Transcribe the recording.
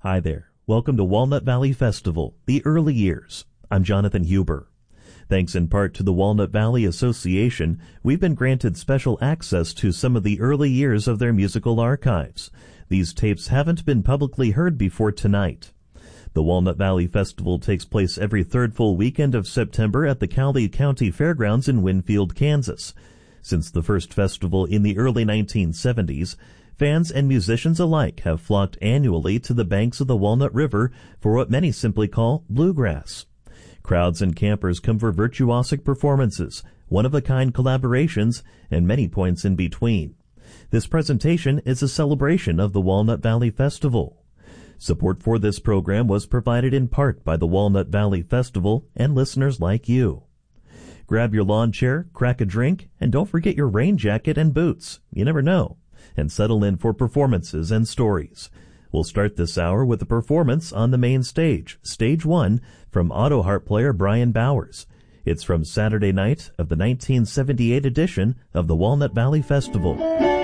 Hi there. Welcome to Walnut Valley Festival, the early years. I'm Jonathan Huber. Thanks in part to the Walnut Valley Association, we've been granted special access to some of the early years of their musical archives. These tapes haven't been publicly heard before tonight. The Walnut Valley Festival takes place every third full weekend of September at the Cowley County Fairgrounds in Winfield, Kansas. Since the first festival in the early 1970s, fans and musicians alike have flocked annually to the banks of the Walnut River for what many simply call bluegrass. Crowds and campers come for virtuosic performances, one-of-a-kind collaborations, and many points in between. This presentation is a celebration of the Walnut Valley Festival. Support for this program was provided in part by the Walnut Valley Festival and listeners like you. Grab your lawn chair, crack a drink, and don't forget your rain jacket and boots. You never know. And settle in for performances and stories. We'll start this hour with a performance on the main stage, Stage 1, from auto harp player Brian Bowers. It's from Saturday night of the 1978 edition of the Walnut Valley Festival.